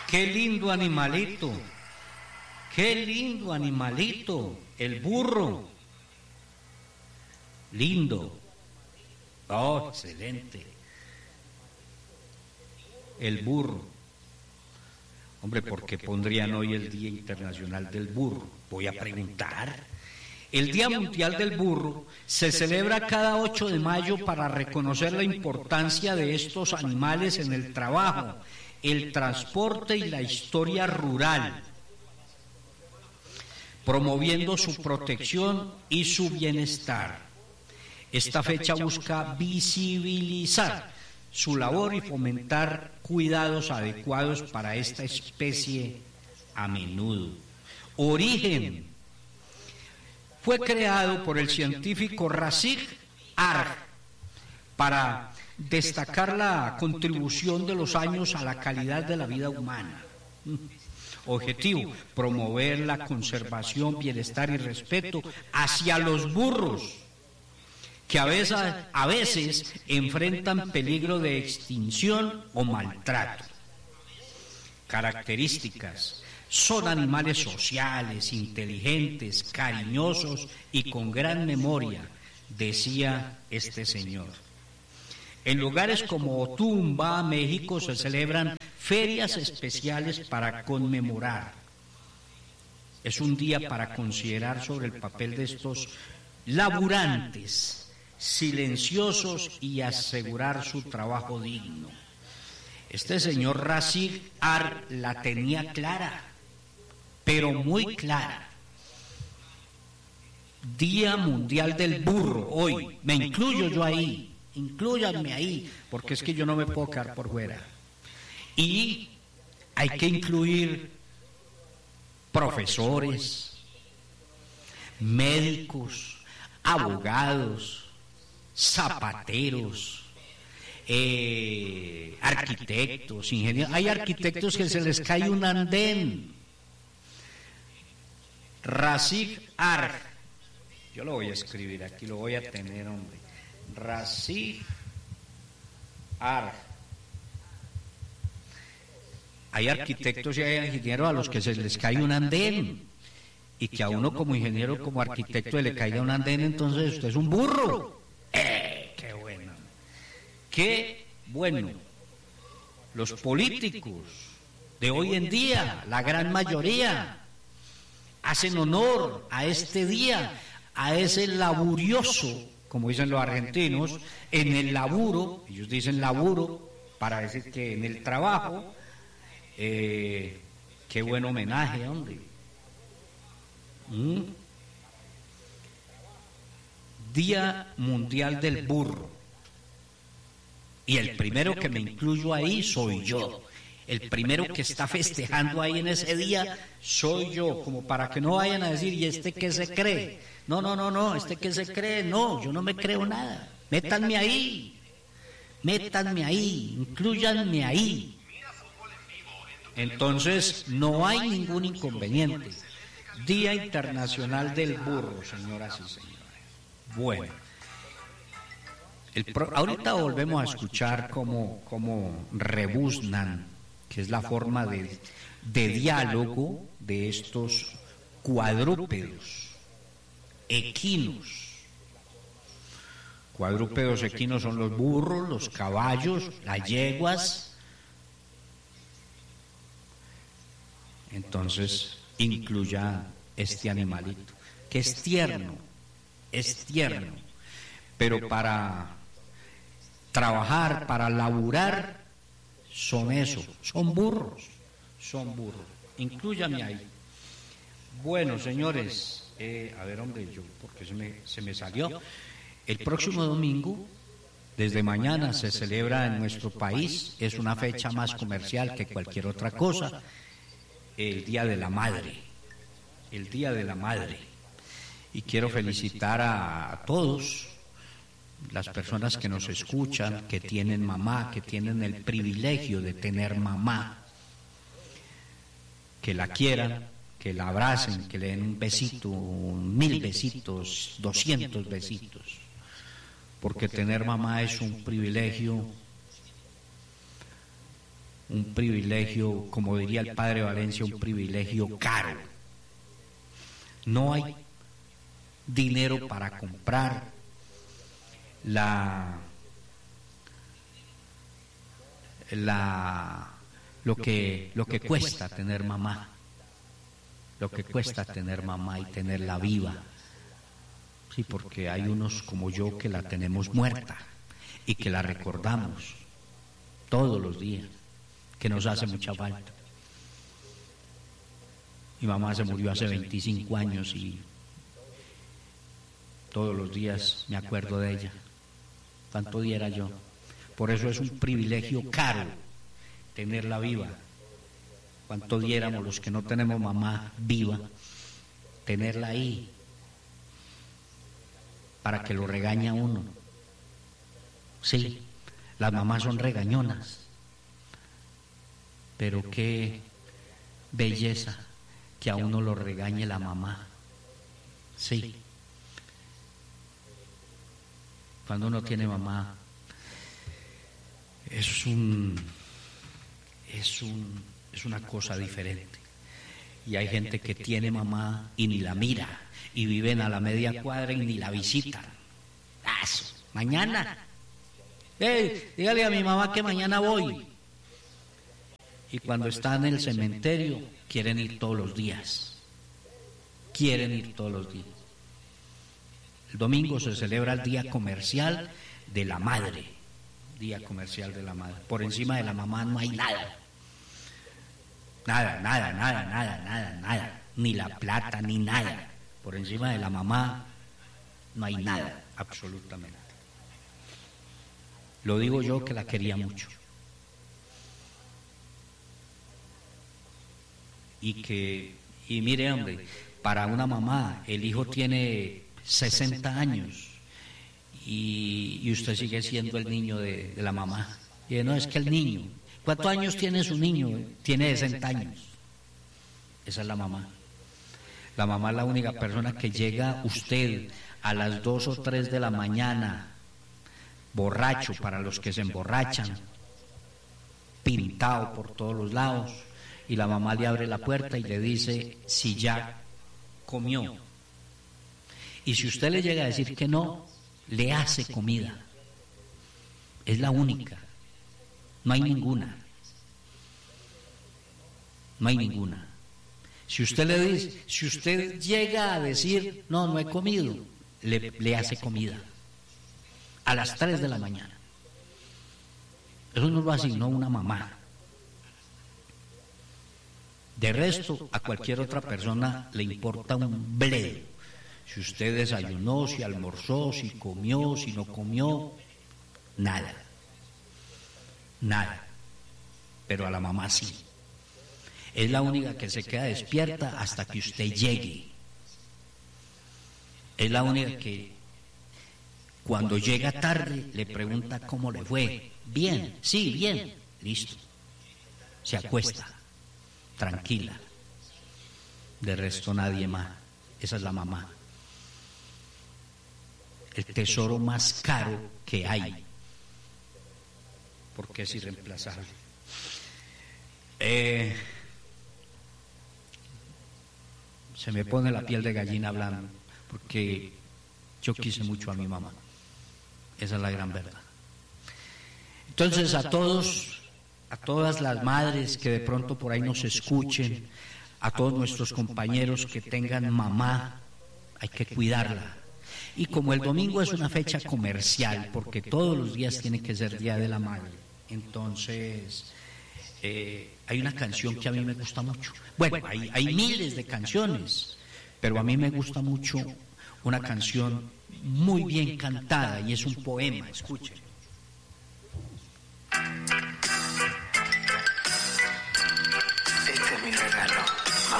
Qué lindo animalito, qué lindo animalito, el burro. Lindo. Oh, excelente. El burro. Hombre, ¿por qué pondrían hoy el Día Internacional del Burro? Voy a preguntar. El Día Mundial del Burro se celebra cada 8 de mayo para reconocer la importancia de estos animales en el trabajo, el transporte y la historia rural, promoviendo su protección y su bienestar. Esta fecha busca visibilizar su labor y fomentar cuidados adecuados para esta especie a menudo. Origen. Fue creado por el científico Rashid Arg para destacar la contribución de los años a la calidad de la vida humana. Objetivo, promover la conservación, bienestar y respeto hacia los burros, que a veces enfrentan peligro de extinción o maltrato. Características: son animales sociales, inteligentes, cariñosos y con gran memoria, decía este señor. En lugares como Tumba, México, se celebran ferias especiales para conmemorar. Es un día para considerar sobre el papel de estos laburantes, silenciosos, y asegurar su trabajo digno. Este señor Rashid Arg la tenía clara, pero muy clara. Día Mundial del Burro, hoy, me incluyo yo ahí, inclúyanme ahí, porque es que yo no me puedo quedar por fuera. Y hay que incluir profesores, médicos, abogados, zapateros, arquitectos, ingenieros. Hay arquitectos que se les cae un andén. Rashid Arg, yo lo voy a escribir aquí, lo voy a tener, hombre. Rashid Arg. Hay arquitectos y hay ingenieros a los que se les cae un andén, y que a uno como ingeniero, como arquitecto, le caiga un andén, entonces usted es un burro. ¡Qué bueno! ¡Qué bueno! Los políticos de hoy en día, la gran mayoría, hacen honor a este día, a ese laborioso, como dicen los argentinos, en el laburo. Ellos dicen laburo para decir que en el trabajo. Qué buen homenaje, hombre. Día Mundial del Burro. Y el primero que me incluyo ahí soy yo. El primero que está festejando ahí en ese día soy yo, como para que no vayan a decir, ¿y este qué se cree? No, ¿este qué se cree? No, yo no me creo nada. Métanme ahí, inclúyanme ahí. Entonces, no hay ningún inconveniente. Día Internacional del Burro, señoras y señores. Bueno, ahorita volvemos a escuchar cómo rebuznan, que es la forma de diálogo de estos cuadrúpedos equinos. Cuadrúpedos equinos son los burros, los caballos, las yeguas. Entonces, incluya este animalito, que es tierno, pero para trabajar, para laburar, son burros, inclúyame ahí. Bueno, señores, a ver, hombre, porque se me salió. El próximo domingo, desde mañana, se celebra en nuestro país, es una fecha más comercial que cualquier otra cosa, el Día de la Madre, y quiero felicitar a todos las personas que nos escuchan, que tienen mamá, que tienen el privilegio de tener mamá, que la quieran, que la abracen, que le den un besito, 1000 besitos, 200 besitos, porque tener mamá es un privilegio un privilegio, como diría el padre Valencia, un privilegio caro. No hay dinero para comprar lo que cuesta tener mamá, lo que cuesta tener mamá y tenerla viva. Sí, porque hay unos como yo que la tenemos muerta y que la recordamos todos los días, que nos hace mucha falta. Mi mamá se murió hace 25 años y todos los días me acuerdo de ella. ¿Cuánto diera yo? Por eso es un privilegio caro tenerla viva. ¿Cuánto diéramos los que no tenemos mamá viva? Tenerla ahí para que lo regañe a uno. Sí, las mamás son regañonas, pero qué belleza que a uno lo regañe la mamá. Sí. Cuando uno tiene mamá, es una cosa diferente. Y hay gente que tiene mamá y ni la mira, y viven a la media cuadra y ni la visitan. Mañana, dígale a mi mamá que mañana voy. Y cuando está en el cementerio, quieren ir todos los días. Quieren ir todos los días. El domingo se celebra el Día Comercial de la Madre. Día Comercial de la Madre. Por encima de la mamá no hay nada. Nada. Ni la plata, ni nada. Por encima de la mamá no hay nada, absolutamente. Lo digo yo que la quería mucho. Y mire, hombre, para una mamá, el hijo tiene 60 años y usted sigue siendo el niño de la mamá. Y no, es que el niño, ¿cuántos años tiene su niño? Tiene 60 años. Esa es la mamá. La mamá es la única persona que llega usted a las 2 o 3 de la mañana, borracho para los que se emborrachan, pintado por todos los lados, y la mamá le abre la puerta y le dice si ya comió. Y si usted le llega a decir que no, le hace comida. Es la única. No hay ninguna. No hay ninguna. Si usted le dice, si usted llega a decir no he comido, le hace comida. A las 3 de la mañana. Eso no lo asignó una mamá. De resto, a cualquier otra persona le importa un bledo. Si usted desayunó, si almorzó, si comió, si no comió, nada. Nada. Pero a la mamá sí. Es la única que se queda despierta hasta que usted llegue. Es la única que cuando llega tarde le pregunta cómo le fue. Bien, sí, bien. Listo. Se acuesta. Tranquila. De resto nadie más. Esa es la mamá. El tesoro más caro que hay. Porque es irreemplazable. Se me pone la piel de gallina hablando, porque yo quise mucho a mi mamá. Esa es la gran verdad. Entonces a todas las madres que de pronto por ahí nos escuchen, a todos nuestros compañeros que tengan mamá, hay que cuidarla. Y como el domingo es una fecha comercial, porque todos los días tiene que ser Día de la Madre, entonces hay una canción que a mí me gusta mucho. Bueno, hay miles de canciones, pero a mí me gusta mucho una canción muy bien cantada y es un poema, escuchen.